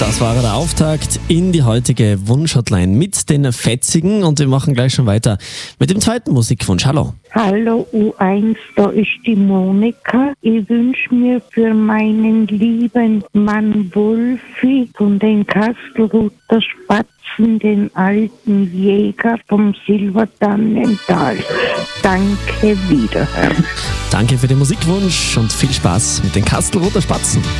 Das war der Auftakt in die heutige Wunsch-Hotline mit den Fetzigen und wir machen gleich schon weiter mit dem zweiten Musikwunsch. Hallo. Hallo U1, da ist die Monika. Ich wünsche mir für meinen lieben Mann Wolfi von den Kastelruther Spatzen, den alten Jäger vom Silbertannental. Danke, wiederhören. Danke für den Musikwunsch und viel Spaß mit den Kastelruther Spatzen.